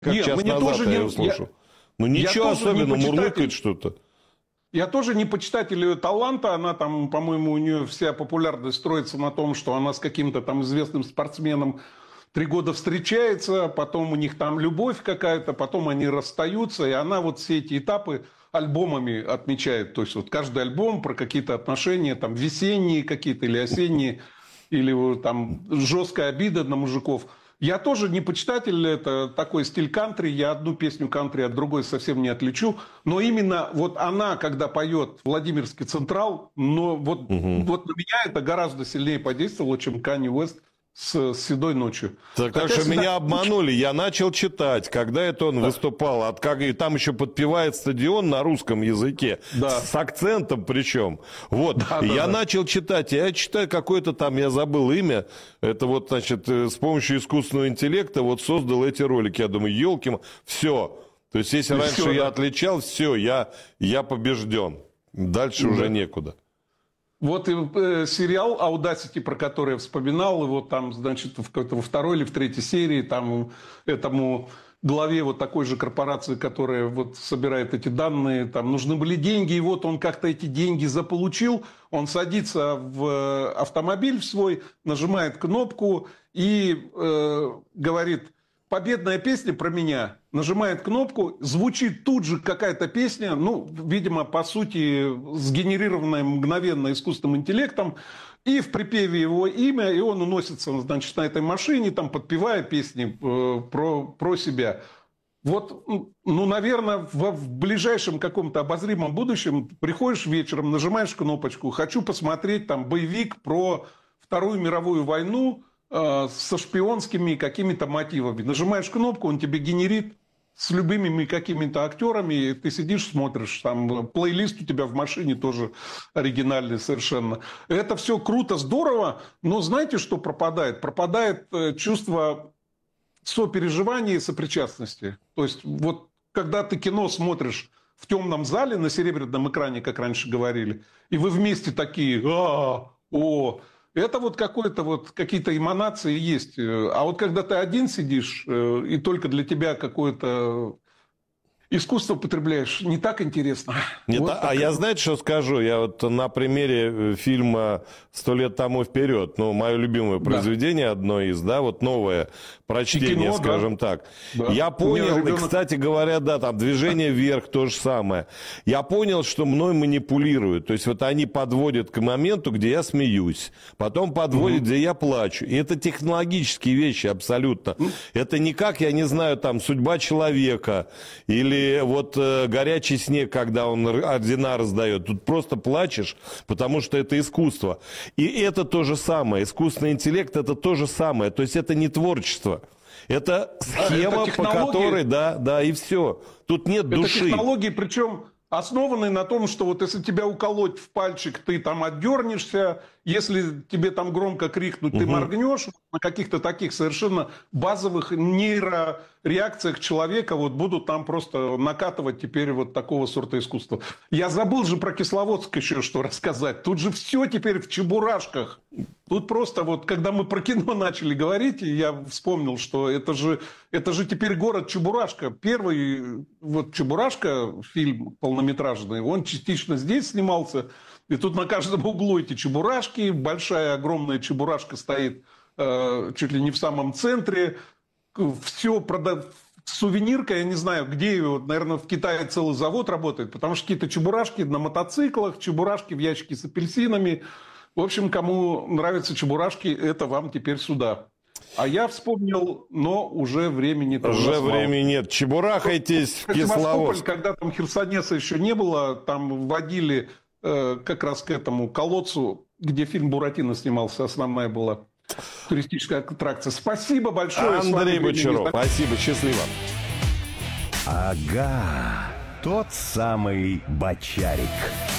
как Нет, час мне назад тоже я не... его слушал. Ну Я ничего тоже не особенного, почитатель. мурлыкает что-то. Я тоже не почитатель ее таланта. Она там, по-моему, у нее вся популярность строится на том, что она с каким-то там известным спортсменом 3 года встречается, потом у них там любовь какая-то, потом они расстаются, и она вот все эти этапы альбомами отмечает. То есть вот каждый альбом про какие-то отношения, там весенние какие-то или осенние, или вот там жесткая обида на мужиков. Я тоже не почитатель, это такой стиль кантри, я одну песню кантри от другой совсем не отличу, но именно вот она, когда поет «Владимирский Централ», но вот, вот на меня это гораздо сильнее подействовало, чем Канье Уэст с «Седой ночью». Так Хотя что «Седая меня ночь» обманули, я начал читать, когда это он выступал, и там еще подпевает стадион на русском языке, Да. с акцентом причем. Вот, Да, и да, я да. начал читать, я читаю какое-то там, я забыл имя, это вот, значит, с помощью искусственного интеллекта вот создал эти ролики, я думаю, елки, все. То есть, если раньше всё, я да. отличал, все, я побежден, дальше уже некуда. Вот и сериал Audacity, про который я вспоминал, его там, значит, во второй или в третьей серии, там этому главе вот такой же корпорации, которая вот собирает эти данные, там нужны были деньги, и вот он как-то эти деньги заполучил, он садится в автомобиль в свой, нажимает кнопку и говорит: «Победная песня про меня». Нажимает кнопку, звучит тут же какая-то песня, ну, видимо, по сути, сгенерированная мгновенно искусственным интеллектом, и в припеве его имя, и он уносится, значит, на этой машине, там, подпевая песни про себя. Вот, ну, наверное, в ближайшем каком-то обозримом будущем приходишь вечером, нажимаешь кнопочку, хочу посмотреть там боевик про Вторую мировую войну, со шпионскими какими-то мотивами. Нажимаешь кнопку, он тебе генерит с любыми какими-то актерами, и ты сидишь, смотришь, там плейлист у тебя в машине тоже оригинальный совершенно. Это все круто, здорово, но знаете, что пропадает? Пропадает чувство сопереживания и сопричастности. То есть вот когда ты кино смотришь в темном зале на серебряном экране, как раньше говорили, и вы вместе такие: это вот какие-то эманации есть. А вот когда ты один сидишь, и только для тебя какое-то искусство потребляешь, не так интересно. Нет, Вот а я, знаете, что скажу? Я вот на примере фильма «100 лет тому вперед», ну, мое любимое произведение, одно из, да, вот новое прочтение, кино, скажем так. Да. Я понял, ребенок... и, кстати говоря, да, там «Движение вверх» то же самое. Я понял, что мной манипулируют. То есть вот они подводят к моменту, где я смеюсь, потом подводят, где я плачу. И это технологические вещи абсолютно. Это не как, я не знаю, там, «Судьба человека» или вот «Горячий снег», когда он ордена раздает. Тут просто плачешь, потому что это искусство. И это то же самое. Искусственный интеллект — это то же самое. То есть это не творчество. Это схема, это по которой, да, и все. Тут нет души. Это технологии, причем основанные на том, что вот если тебя уколоть в пальчик, ты там отдернешься, если тебе там громко крикнуть, ты моргнешь, на каких-то таких совершенно базовых нейрореакциях человека вот будут там просто накатывать теперь вот такого сорта искусства. Я забыл же про Кисловодск еще что рассказать. Тут же все теперь в чебурашках. Тут просто вот, когда мы про кино начали говорить, я вспомнил, что это же теперь город Чебурашка. Первый вот Чебурашка, фильм полнометражный, он частично здесь снимался. И тут на каждом углу эти чебурашки. Большая, огромная чебурашка стоит чуть ли не в самом центре. Все сувенирка, я не знаю, где ее, наверное, в Китае целый завод работает, потому что какие-то чебурашки на мотоциклах, чебурашки в ящике с апельсинами. В общем, кому нравятся чебурашки, это вам теперь сюда. А я вспомнил, но уже времени уже времени нет. Чебурахайтесь в Кисловодск. Когда там Херсонеса еще не было, там водили как раз к этому колодцу, где фильм «Буратино» снимался, основная была туристическая аттракция. Спасибо большое. Андрей Бочаров, спасибо, счастливо. Ага, тот самый Бочарик.